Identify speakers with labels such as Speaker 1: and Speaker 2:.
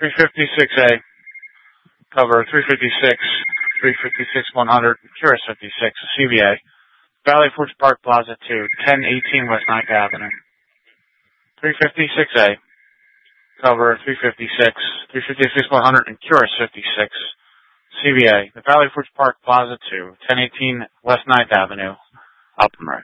Speaker 1: 356A, cover 356, 356-100, Curious 56, CVA, Valley Forge Park Plaza 2, 1018 West 9th Avenue. 356A, cover 356, 356-100, and Curious 56, CVA, the Valley Forge Park Plaza 2, 1018 West 9th Avenue, Oppenreich.